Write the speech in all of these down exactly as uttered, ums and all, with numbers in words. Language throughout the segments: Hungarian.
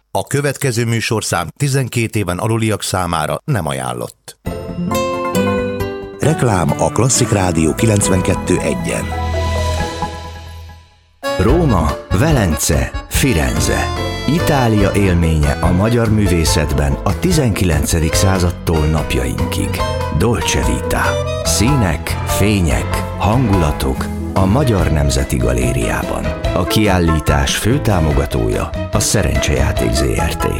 A következő műsorszám tizenkét éven aluliak számára nem ajánlott. Reklám a Klasszik Rádió kilencvenkettő egyen. Róma, Velence, Firenze. Itália élménye a magyar művészetben a tizenkilencedik századtól napjainkig. Dolce Vita. Színek, fények, hangulatok a Magyar Nemzeti Galériában. A kiállítás főtámogatója a Szerencsejáték zé er té.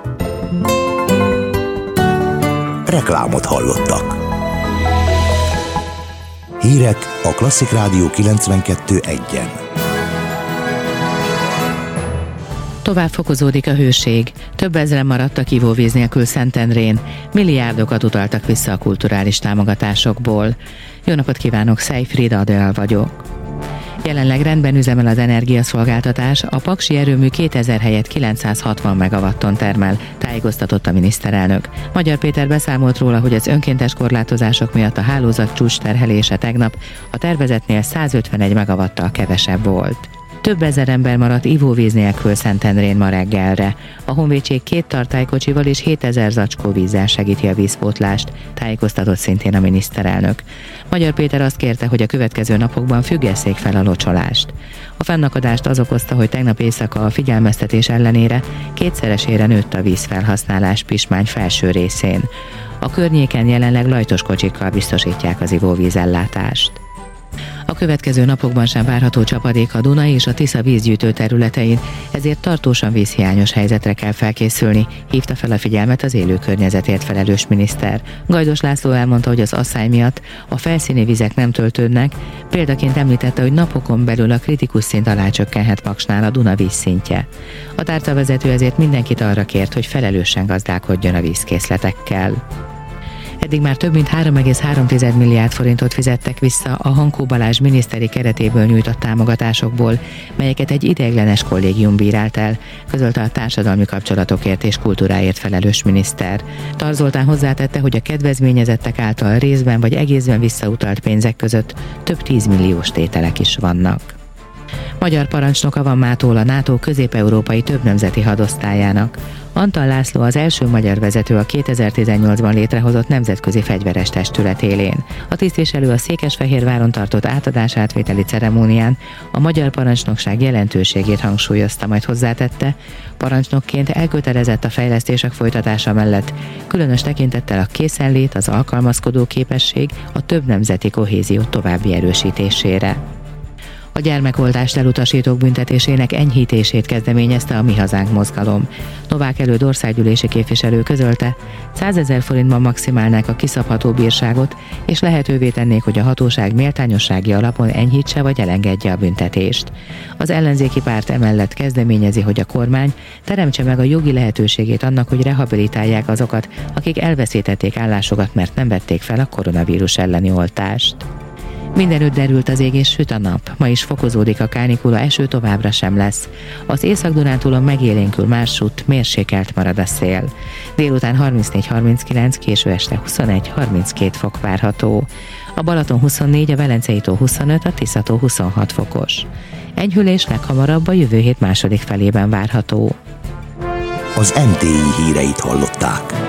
Reklámot hallottak. Hírek a Klasszik Rádió kilencvenkettő egyen. Tovább fokozódik a hőség. Több ezren maradtak ivóvíz nélkül Szentendrén. Milliárdokat utaltak vissza a kulturális támogatásokból. Jó napot kívánok, Szejfried Adél vagyok. Jelenleg rendben üzemel az energiaszolgáltatás, a paksi erőmű kétezer helyett kilencszázhatvan megawatton termel, tájékoztatott a miniszterelnök. Magyar Péter beszámolt róla, hogy az önkéntes korlátozások miatt a hálózat csúcs terhelése tegnap a tervezetnél százötvenegy megawattal kevesebb volt. Több ezer ember maradt ivóvíz nélkül Szentendrén ma reggelre. A honvédség két tartálykocsival és hétezer zacskó vízzel segíti a vízpótlást, tájékoztatott szintén a miniszterelnök. Magyar Péter azt kérte, hogy a következő napokban függesszék fel a locsolást. A fennakadást az okozta, hogy tegnap éjszaka a figyelmeztetés ellenére kétszeresére nőtt a vízfelhasználás Pismány felső részén. A környéken jelenleg lajtos kocsikkal biztosítják az ivóvízellátást. A következő napokban sem várható csapadék a Duna és a Tisza vízgyűjtő területein, ezért tartósan vízhiányos helyzetre kell felkészülni, hívta fel a figyelmet az élő környezetért felelős miniszter. Gajdos László elmondta, hogy az asszály miatt a felszíni vizek nem töltődnek, példaként említette, hogy napokon belül a kritikus szint alá csökkenhet Paksnál a Duna vízszintje. A tárcavezető ezért mindenkit arra kért, hogy felelősen gazdálkodjon a vízkészletekkel. Eddig már több mint három egész három milliárd forintot fizettek vissza a Hankó Balázs miniszteri keretéből nyújtott támogatásokból, melyeket egy ideiglenes kollégium bírált el, közölte a társadalmi kapcsolatokért és kultúráért felelős miniszter. Tar Zoltán hozzátette, hogy a kedvezményezettek által részben vagy egészben visszautalt pénzek között több tízmilliós tételek is vannak. Magyar parancsnoka van mától a NATO közép-európai többnemzeti hadosztályának. Antal László az első magyar vezető a kétezer-tizennyolcban létrehozott nemzetközi fegyveres testület élén. A tisztviselő a Székesfehérváron tartott átadásátvételi ceremónián a magyar parancsnokság jelentőségét hangsúlyozta, majd hozzátette, parancsnokként elkötelezett a fejlesztések folytatása mellett, különös tekintettel a készenlét, az alkalmazkodó képesség, a többnemzeti kohézió további erősítésére. A gyermekoltást elutasítók büntetésének enyhítését kezdeményezte a Mi Hazánk mozgalom. Novák Előd országgyűlési képviselő közölte, százezer forintban maximálnák a kiszabható bírságot, és lehetővé tennék, hogy a hatóság méltányossági alapon enyhítse vagy elengedje a büntetést. Az ellenzéki párt emellett kezdeményezi, hogy a kormány teremtse meg a jogi lehetőségét annak, hogy rehabilitálják azokat, akik elveszítették állásokat, mert nem vették fel a koronavírus elleni oltást. Mindenütt derült az ég és süt a nap. Ma is fokozódik a kánikula, eső továbbra sem lesz. Az Észak-Dunántúlon megélénkül mársút, mérsékelt marad a szél. Délután harmincnégy harminckilenc, késő este huszonegy harminckét fok várható. A Balaton huszonnégy, a Velencei-tó huszonöt, a Tisza-tó huszonhat fokos. Enyhülés leghamarabb a jövő hét második felében várható. Az em té i híreit hallották.